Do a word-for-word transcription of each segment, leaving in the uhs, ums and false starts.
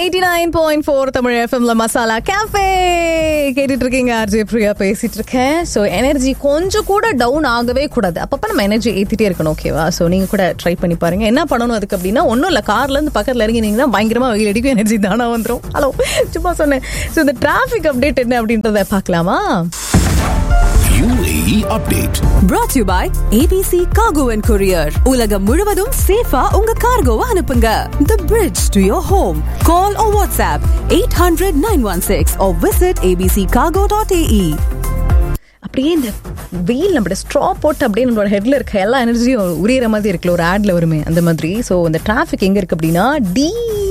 Eighty nine point four Tamil எஃப்எம்ல masala cafe கேட்டுட்டு இருக்கீங்க. ஆர்ஜே பிரியா பேசிட்டு இருக்கேன். ஸோ எனர்ஜி கொஞ்சம் கூட டவுன் ஆகவே கூடாது. அப்பப்போ நம்ம எனர்ஜி ஏற்றிட்டே இருக்கணும். ஓகேவா? ஸோ நீங்கள் கூட ட்ரை பண்ணி பாருங்க. என்ன பண்ணணும் அதுக்கு அப்படின்னா, ஒன்றும் இல்லை, கார்லேருந்து பக்கத்தில் இறங்கினீங்கன்னா பயங்கரமாக வெயில் அடிக்கும், எனர்ஜி தானா வந்துடும். ஹலோ, சும்மா சொன்னேன். ஸோ இந்த டிராஃபிக் அப்டேட் என்ன அப்படின்றத பார்க்கலாமா? U A E update brought to you by A B C Cargo and Courier. உலகம் முழுவதும் சேஃபா உங்க கார்கோவை அனுப்புங்க. The bridge to your home. Call or WhatsApp eight hundred nine one six or visit a b c cargo dot a e. அப்படியே இந்த வெயில் நம்மளோட straw போட்டு அப்படியே நம்மளோட ஹெட்ல இருக்க எல்லா எனர்ஜியும் உரியற மாதிரி இருக்குல்ல, ஒரு ஆட்ல வருமே அந்த மாதிரி. ஸோ இந்த டிராஃபிக் எங்கே இருக்குது அப்படின்னா, டி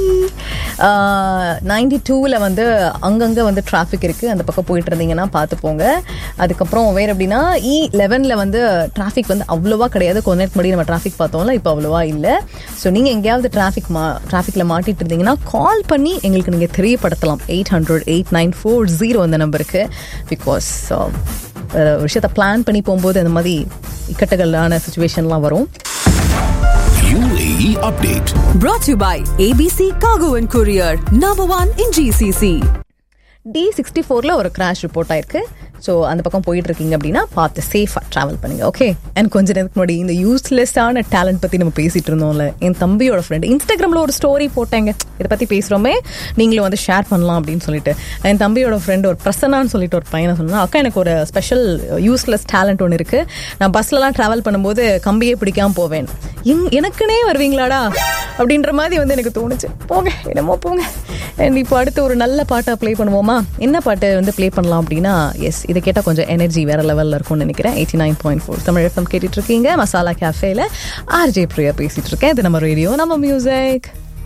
நைன்டி டூவில் வந்து அங்கங்கே வந்து டிராஃபிக் இருக்குது. அந்த பக்கம் போயிட்டு இருந்தீங்கன்னா பார்த்து போங்க. அதுக்கப்புறம் வேறு எப்படின்னா, இ லெவனில் வந்து டிராஃபிக் வந்து அவ்வளோவா கிடையாது. கொஞ்ச நேரத்துக்கு முன்னாடி நம்ம டிராஃபிக் பார்த்தோம்ல, இப்போ அவ்வளோவா இல்லை. ஸோ நீங்கள் எங்கேயாவது டிராஃபிக் மா டிராஃபிக்கில் மாட்டிட்டு இருந்தீங்கன்னா கால் பண்ணி எங்களுக்கு நீங்கள் தெரியப்படுத்தலாம். Eight hundred eight nine four zero அந்த நம்பருக்கு. பிகாஸ் ஒரு விஷயத்தை பிளான் பண்ணி போகும்போது அந்த மாதிரி இக்கட்டுகளான சிச்சுவேஷன்லாம் வரும். U A E update brought to you by A B C Cargo and Courier, number one in G C C. D sixty ஃபோரில் ஒரு கிராஷ் ரிப்போர்ட் ஆயிருக்கு. ஸோ அந்த பக்கம் போயிட்டு இருக்கீங்க அப்படின்னா பார்த்து சேஃபாக ட்ராவல் பண்ணுங்க. ஓகே. அண்ட் கொஞ்ச நேரத்துக்கு முன்னாடி இந்த யூஸ்லெஸ்ஸான டேலண்ட் பற்றி நம்ம பேசிகிட்டு இருந்தோம்ல, என் தம்பியோட ஃப்ரெண்டு இன்ஸ்டாகிராமில் ஒரு ஸ்டோரி போட்டாங்க, இதை பற்றி பேசுகிறோமே நீங்களும் வந்து ஷேர் பண்ணலாம் அப்படின்னு சொல்லிட்டு. என் தம்பியோட ஃப்ரெண்டு ஒரு பிரசன்னான்னு சொல்லிட்டு ஒரு பையனை சொன்னா, அக்கா எனக்கு ஒரு ஸ்பெஷல் யூஸ்லெஸ் டேலண்ட் ஒன்று இருக்குது, நான் பஸ்லலாம் ட்ராவல் பண்ணும்போது கம்பியே பிடிக்காமல் போவேன், எங் எனக்குன்னே வருவீங்களாடா அப்படின்ற மாதிரி வந்து எனக்கு தோணுச்சு. போங்க, என்னமோ போங்க. அண்ட் இப்போ அடுத்து ஒரு நல்ல பாட்டை ப்ளே பண்ணுவோமா? என்ன பாட்டு வந்து ப்ளே பண்ணலாம் அப்படின்னா, எஸ் இதை கேட்டால் கொஞ்சம் எனர்ஜி வேற லெவலில் இருக்கும்னு நினைக்கிறேன். Eighty nine point four Tamil FM கேட்டுட்டு இருக்கீங்க. மசாலா கேஃபேல ஆர்ஜே பிரியா பேசிட்டு இருக்கேன். இது நம்ம ரேடியோ, நம்ம மியூசிக்.